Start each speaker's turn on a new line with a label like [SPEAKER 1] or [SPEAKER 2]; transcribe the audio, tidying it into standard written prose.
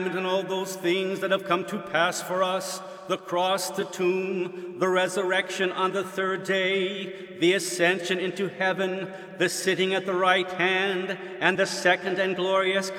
[SPEAKER 1] and all those things that have come to pass for us, the cross, the tomb, the resurrection on the third day, the ascension into heaven, the sitting at the right hand, and the second and glorious